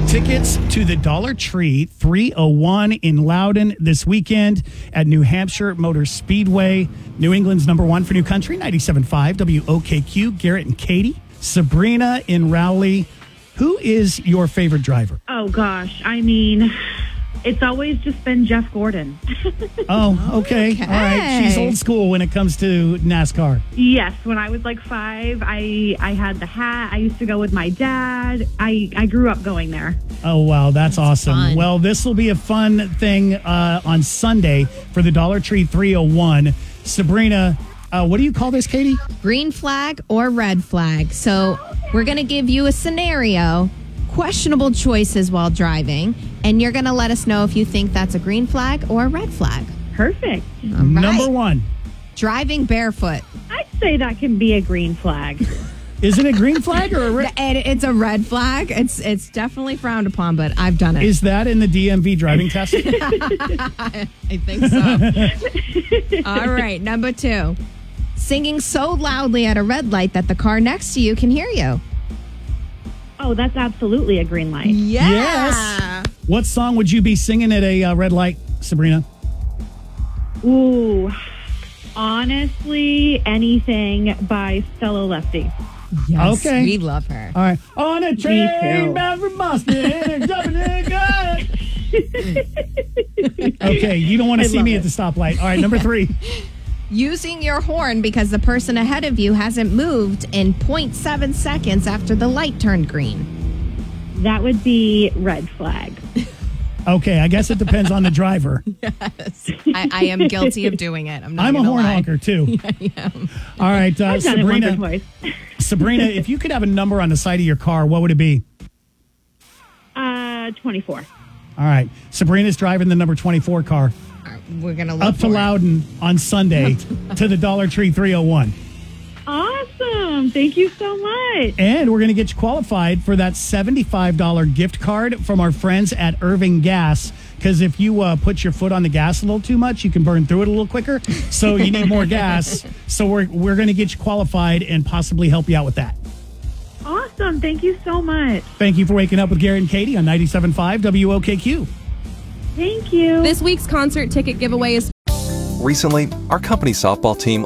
Tickets to the Dollar Tree 301 in Loudon this weekend at New Hampshire Motor Speedway. New England's number one for New Country, 97.5 WOKQ. Garrett and Katie. Sabrina in Rowley. Who is your favorite driver? Oh, gosh. I mean, it's always just been Jeff Gordon. Oh, okay. All right. She's old school when it comes to NASCAR. Yes. When I was like 5, I had the hat. I used to go with my dad. I grew up going there. Oh, wow. That's awesome. Fun. Well, this will be a fun thing on Sunday for the Dollar Tree 301. Sabrina, what do you call this, Katie? Green flag or red flag. So we're going to give you a scenario, questionable choices while driving, and you're going to let us know if you think that's a green flag or a red flag. Perfect. All right. Number one. Driving barefoot. I'd say that can be a green flag. Is it a green flag or a red? It's a red flag. It's definitely frowned upon, but I've done it. Is that in the DMV driving test? I think so. All right, number 2. Singing so loudly at a red light that the car next to you can hear you. Oh, that's absolutely a green light. Yeah. Yes. What song would you be singing at a red light, Sabrina? Ooh, honestly, anything by Stella Lefty. Yes, Okay. we love her. All right. On a train too. bound for Boston, jumping in the gun. Okay, you don't want to see love me it. at the stoplight. All right, number 3. Using your horn because the person ahead of you hasn't moved in 0.7 seconds after the light turned green. That would be red flag. Okay, I guess it depends on the driver. Yes. I am guilty of doing it. I'm I'm a horn honker, too. I am. All right, I've done it once or Sabrina. twice. Sabrina, if you could have a number on the side of your car, what would it be? 24. All right, Sabrina's driving the number 24 car We're going to look up to for it. Loudon on Sunday to the Dollar Tree 301. Awesome. Thank you so much. And we're going to get you qualified for that $75 gift card from our friends at Irving Gas. Because if you put your foot on the gas a little too much, you can burn through it a little quicker. So you need more gas. So we're going to get you qualified and possibly help you out with that. Awesome. Thank you so much. Thank you for waking up with Garrett and Katie on 97.5 WOKQ. Thank you. This week's concert ticket giveaway is Recently, our company softball team